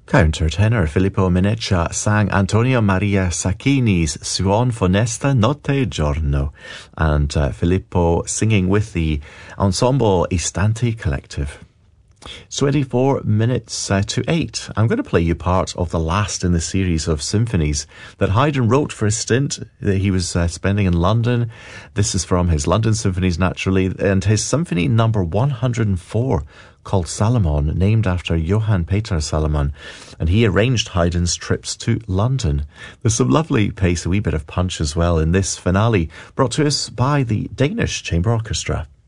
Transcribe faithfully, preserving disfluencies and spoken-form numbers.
Countertenor Filippo Mineccia sang Antonio Maria Sacchini's Suon Fonesta Notte e Giorno, and uh, Filippo singing with the ensemble Istanti Collective. twenty-four minutes uh, to eight. I'm going to play you part of the last in the series of symphonies that Haydn wrote for a stint that he was uh, spending in London. This is from his London symphonies, naturally, and his symphony number one hundred four, called Salomon, named after Johann Peter Salomon, and he arranged Haydn's trips to London. There's some lovely pace, a wee bit of punch as well in this finale, brought to us by the Danish Chamber Orchestra.